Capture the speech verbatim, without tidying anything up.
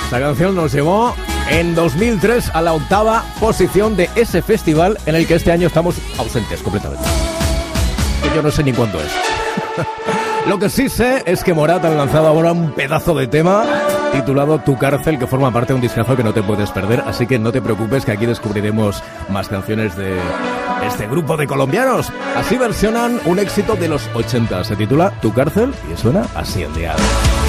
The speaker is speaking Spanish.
Esta canción nos llevó en dos mil tres a la octava posición de ese festival en el que este año estamos ausentes completamente. Yo no sé ni cuánto es. Lo que sí sé es que Morat han lanzado ahora un pedazo de tema titulado Tu Cárcel, que forma parte de un discazo que no te puedes perder, así que no te preocupes que aquí descubriremos más canciones de este grupo de colombianos. Así versionan un éxito de los ochenta, se titula Tu Cárcel y suena así el día.